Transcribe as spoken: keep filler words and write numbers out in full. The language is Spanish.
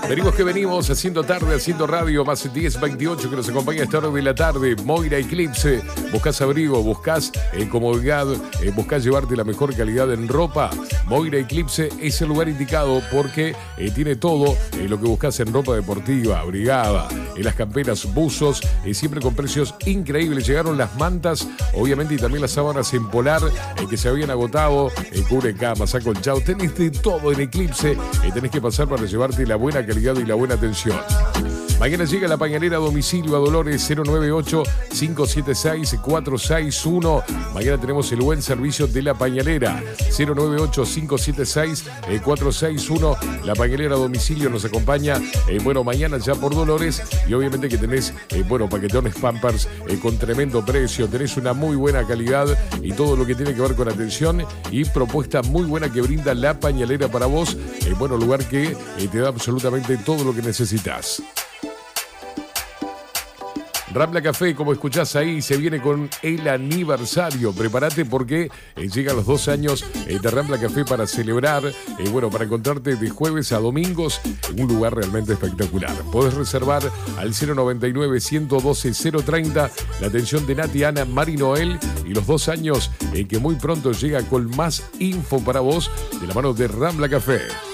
Venimos que venimos, haciendo tarde, haciendo radio, más diez veintiocho que nos acompaña a esta hora de la tarde. Moira Eclipse, buscas abrigo, buscas eh, comodidad, eh, buscas llevarte la mejor calidad en ropa. Moira Eclipse es el lugar indicado porque eh, tiene todo eh, lo que buscas en ropa deportiva, abrigada, en las camperas, buzos, eh, siempre con precios increíbles. Llegaron las mantas, obviamente, y también las sábanas en polar eh, que se habían agotado, eh, cubre camas, acolchado, tenés de todo en Eclipse, eh, tenés que pasar para llevarte la buena calidad y la buena atención. Mañana llega la pañalera a domicilio a Dolores cero nueve ocho, cinco siete seis, cuatro seis uno. Mañana tenemos el buen servicio de la pañalera cero nueve ocho, cinco siete seis, cuatro seis uno. La pañalera a domicilio nos acompaña, eh, bueno, mañana ya por Dolores, y obviamente que tenés, eh, bueno, paquetones Pampers eh, con tremendo precio, tenés una muy buena calidad y todo lo que tiene que ver con atención y propuesta muy buena que brinda la pañalera para vos. Eh, bueno, lugar que eh, te da absolutamente todo lo que necesitas. Rambla Café, como escuchás ahí, se viene con el aniversario. Prepárate porque eh, llegan los dos años eh, de Rambla Café para celebrar, eh, bueno, para encontrarte de jueves a domingos en un lugar realmente espectacular. Podés reservar al cero noventa y nueve, ciento doce, cero treinta la atención de Nati, Ana, Mari Noel y los dos años eh, que muy pronto llega con más info para vos de la mano de Rambla Café.